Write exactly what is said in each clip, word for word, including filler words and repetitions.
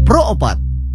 Pro opat.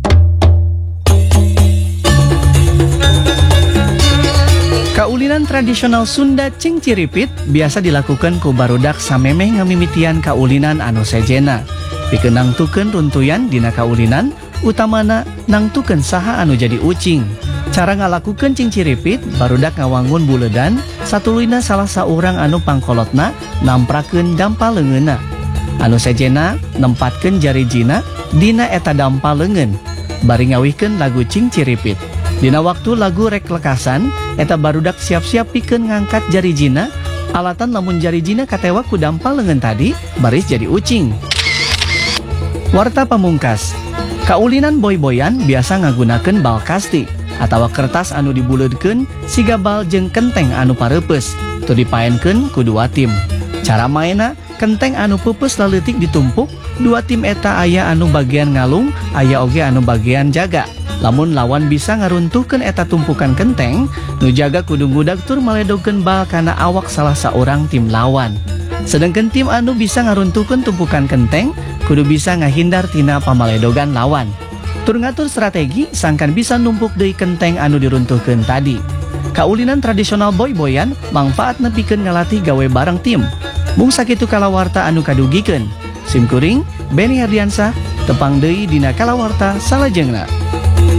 Kaulinan tradisional Sunda cingciripit biasa dilakukan ku barudak samemeh ngamimitian kaulinan anu sejena. Pikeun nangtukeun runtuyan dina kaulinan, utamana nangtukeun saha anu jadi ucing. Cara ngalakukeun cingciripit, barudak ngawangun buledan, satuluyna salah saurang anu pangkolotna namprakeun dampal leungeunna. Anu sejena nempatkeun jari jina dina eta dampal leungeun, bari ngawihkeun lagu cingciripit. Dina waktu lagu rek lekasan, eta barudak siap-siap pikeun ngangkat jari jina, alatan lamun jari jina katewa ku dampal leungeun tadi, baris jadi ucing. Warta pamungkas, kaulinan boy-boyan biasa ngagunakeun bal kasti atawa kertas anu dibuleudkeun siga bal jeung kenteng anu pareupeus, tu dipaenkeun ku dua tim. Cara mainna, kenteng anu peupeus leutik ditumpuk, dua tim eta aya anu bagian ngalung, aya oge anu bagian jaga. Lamun lawan bisa ngaruntuhkeun eta tumpukan kenteng, nu jaga kudu ngudag tur maledogkeun bal kana awak salah saurang tim lawan. Sedangkan tim anu bisa ngaruntuhkeun tumpukan kenteng, kudu bisa ngahindar tina pamaledogan lawan. Tur ngatur strategi sangkan bisa numpuk deui kenteng anu diruntuhkeun tadi. Kaulinan tradisional boy-boyan mangfaat nepikeun ngalatih gawe bareng tim. Mung sakitu kalawarta anu kadugikeun. Sim kuring, Benny Herdiansah, tepang deui dina kalawarta salajengna.